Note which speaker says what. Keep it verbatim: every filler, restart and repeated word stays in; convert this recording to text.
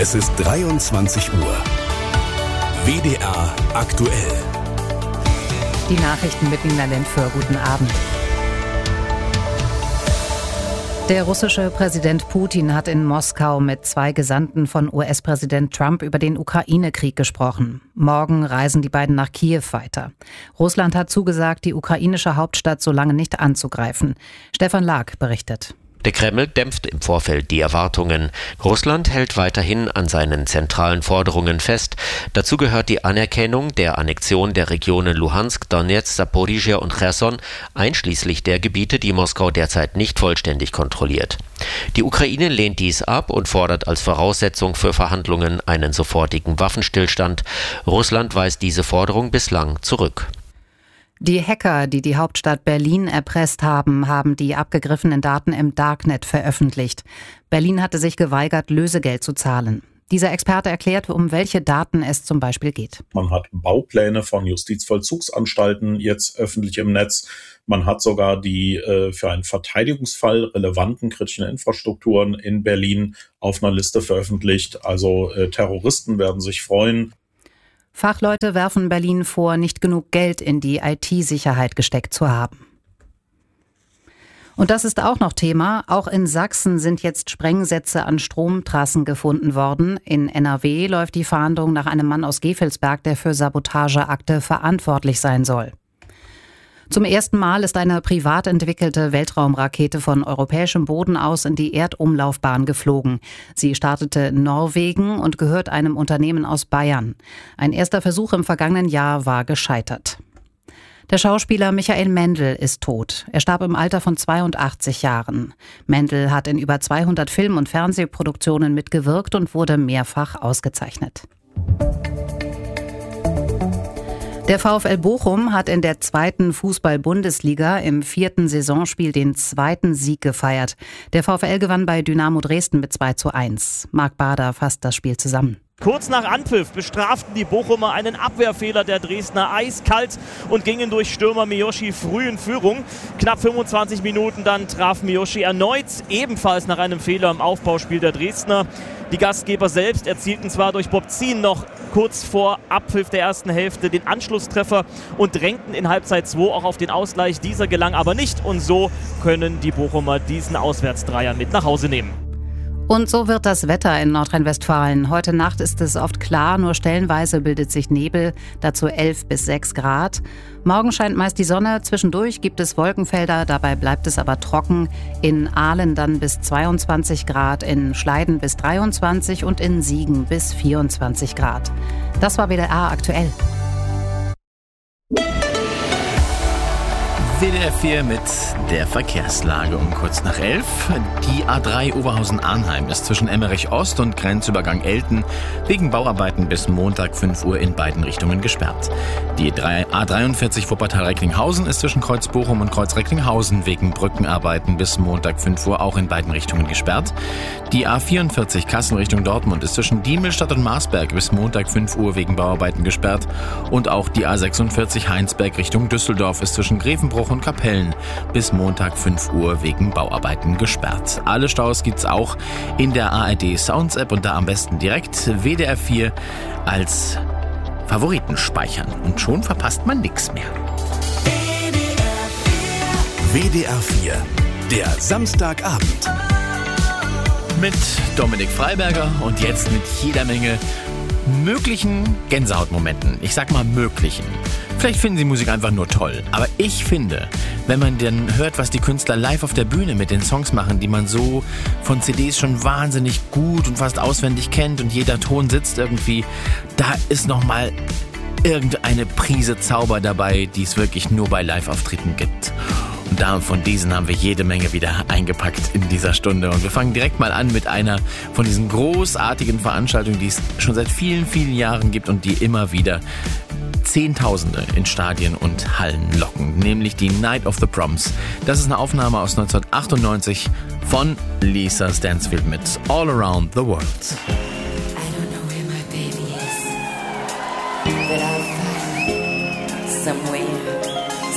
Speaker 1: Es ist dreiundzwanzig Uhr. W D R aktuell.
Speaker 2: Die Nachrichten mit Nina Lentföhr. Guten Abend. Der russische Präsident Putin hat in Moskau mit zwei Gesandten von U S-Präsident Trump über den Ukraine-Krieg gesprochen. Morgen reisen die beiden nach Kiew weiter. Russland hat zugesagt, die ukrainische Hauptstadt so lange nicht anzugreifen. Stefan Lag berichtet.
Speaker 3: Der Kreml dämpft im Vorfeld die Erwartungen. Russland hält weiterhin an seinen zentralen Forderungen fest. Dazu gehört die Anerkennung der Annexion der Regionen Luhansk, Donetsk, Saporischschja und Cherson, einschließlich der Gebiete, die Moskau derzeit nicht vollständig kontrolliert. Die Ukraine lehnt dies ab und fordert als Voraussetzung für Verhandlungen einen sofortigen Waffenstillstand. Russland weist diese Forderung bislang zurück.
Speaker 2: Die Hacker, die die Hauptstadt Berlin erpresst haben, haben die abgegriffenen Daten im Darknet veröffentlicht. Berlin hatte sich geweigert, Lösegeld zu zahlen. Dieser Experte erklärt, um welche Daten es zum Beispiel geht.
Speaker 4: Man hat Baupläne von Justizvollzugsanstalten jetzt öffentlich im Netz. Man hat sogar die äh, für einen Verteidigungsfall relevanten kritischen Infrastrukturen in Berlin auf einer Liste veröffentlicht. Also äh, Terroristen werden sich freuen.
Speaker 2: Fachleute werfen Berlin vor, nicht genug Geld in die I T-Sicherheit gesteckt zu haben. Und das ist auch noch Thema. Auch in Sachsen sind jetzt Sprengsätze an Stromtrassen gefunden worden. In N R W läuft die Fahndung nach einem Mann aus Gevelsberg, der für Sabotageakte verantwortlich sein soll. Zum ersten Mal ist eine privat entwickelte Weltraumrakete von europäischem Boden aus in die Erdumlaufbahn geflogen. Sie startete in Norwegen und gehört einem Unternehmen aus Bayern. Ein erster Versuch im vergangenen Jahr war gescheitert. Der Schauspieler Michael Mendl ist tot. Er starb im Alter von zweiundachtzig Jahren. Mendl hat in über zweihundert Film- und Fernsehproduktionen mitgewirkt und wurde mehrfach ausgezeichnet. Der VfL Bochum hat in der zweiten Fußball-Bundesliga im vierten Saisonspiel den zweiten Sieg gefeiert. Der VfL gewann bei Dynamo Dresden mit zwei zu eins. Marc Bader fasst das Spiel zusammen.
Speaker 5: Kurz nach Anpfiff bestraften die Bochumer einen Abwehrfehler der Dresdner eiskalt und gingen durch Stürmer Miyoshi früh in Führung. Knapp fünfundzwanzig Minuten dann traf Miyoshi erneut, ebenfalls nach einem Fehler im Aufbauspiel der Dresdner. Die Gastgeber selbst erzielten zwar durch Bob Zien noch kurz vor Abpfiff der ersten Hälfte den Anschlusstreffer und drängten in Halbzeit zwei auch auf den Ausgleich. Dieser gelang aber nicht und so können die Bochumer diesen Auswärtsdreier mit nach Hause nehmen.
Speaker 2: Und so wird das Wetter in Nordrhein-Westfalen. Heute Nacht ist es oft klar, nur stellenweise bildet sich Nebel, dazu elf bis sechs Grad. Morgen scheint meist die Sonne, zwischendurch gibt es Wolkenfelder, dabei bleibt es aber trocken. In Aalen dann bis zweiundzwanzig Grad, in Schleiden bis dreiundzwanzig und in Siegen bis vierundzwanzig Grad. Das war W D R aktuell.
Speaker 6: W D R vier mit der Verkehrslage um kurz nach elf. Die A drei Oberhausen-Arnheim ist zwischen Emmerich Ost und Grenzübergang Elten wegen Bauarbeiten bis Montag fünf Uhr in beiden Richtungen gesperrt. Die A dreiundvierzig Wuppertal-Recklinghausen ist zwischen Kreuz Bochum und Kreuz Recklinghausen wegen Brückenarbeiten bis Montag fünf Uhr auch in beiden Richtungen gesperrt. Die A vierundvierzig Kassel Richtung Dortmund ist zwischen Diemelstadt und Marsberg bis Montag fünf Uhr wegen Bauarbeiten gesperrt. Und auch die A sechsundvierzig Heinsberg Richtung Düsseldorf ist zwischen Grevenbruch und Kapellen bis Montag fünf Uhr wegen Bauarbeiten gesperrt. Alle Staus gibt's auch in der A R D Sounds App und da am besten direkt W D R vier als Favoriten speichern. Und schon verpasst man nichts mehr.
Speaker 1: W D R vier, der Samstagabend.
Speaker 6: Mit Dominik Freiberger und jetzt mit jeder Menge möglichen Gänsehautmomenten. Ich sag mal möglichen. Vielleicht finden Sie Musik einfach nur toll. Aber ich finde, wenn man dann hört, was die Künstler live auf der Bühne mit den Songs machen, die man so von C Ds schon wahnsinnig gut und fast auswendig kennt und jeder Ton sitzt irgendwie, da ist nochmal irgendeine Prise Zauber dabei, die es wirklich nur bei Live-Auftritten gibt. Und da von diesen haben wir jede Menge wieder eingepackt in dieser Stunde. Und wir fangen direkt mal an mit einer von diesen großartigen Veranstaltungen, die es schon seit vielen, vielen Jahren gibt und die immer wieder Zehntausende in Stadien und Hallen locken, nämlich die Night of the Proms. Das ist eine Aufnahme aus neunzehnhundertachtundneunzig von Lisa Stansfield mit All Around the World.
Speaker 7: I don't know where my baby is, but I'll find him somewhere.